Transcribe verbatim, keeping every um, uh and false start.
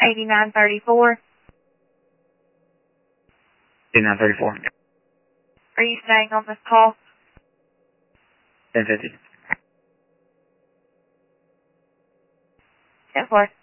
eighty-nine thirty-four. eighty-nine thirty-four. Are you staying on this call? ten fifty. ten four.